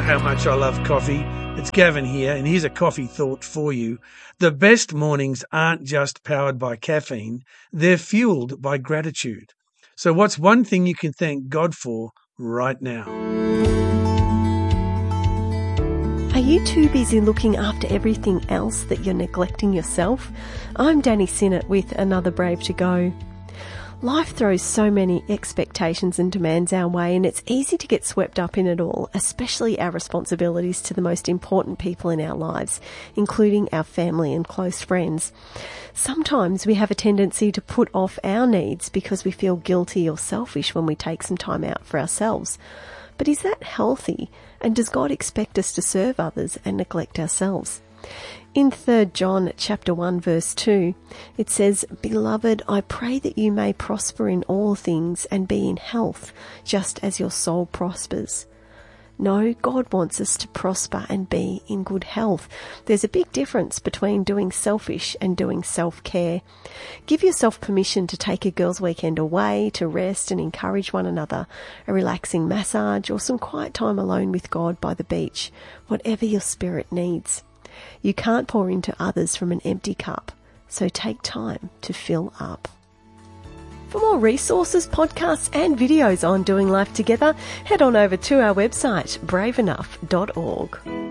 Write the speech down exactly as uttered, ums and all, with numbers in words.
how much I love coffee. It's Gavin here, and here's a coffee thought for you. The best mornings aren't just powered by caffeine, they're fueled by gratitude. So what's one thing you can thank God for right now? Are you too busy looking after everything else that you're neglecting yourself? I'm Danny Sinnott with another Brave to Go. Life throws so many expectations and demands our way, and it's easy to get swept up in it all, especially our responsibilities to the most important people in our lives, including our family and close friends. Sometimes we have a tendency to put off our needs because we feel guilty or selfish when we take some time out for ourselves. But is that healthy? And does God expect us to serve others and neglect ourselves? In Third John chapter one verse two, it says, "Beloved, I pray that you may prosper in all things and be in health, just as your soul prospers." No, God wants us to prosper and be in good health. There's a big difference between doing selfish and doing self-care. Give yourself permission to take a girls' weekend away, to rest and encourage one another, a relaxing massage or some quiet time alone with God by the beach, whatever your spirit needs. You can't pour into others from an empty cup, so take time to fill up. For more resources, podcasts and videos on doing life together, head on over to our website, brave enough dot org.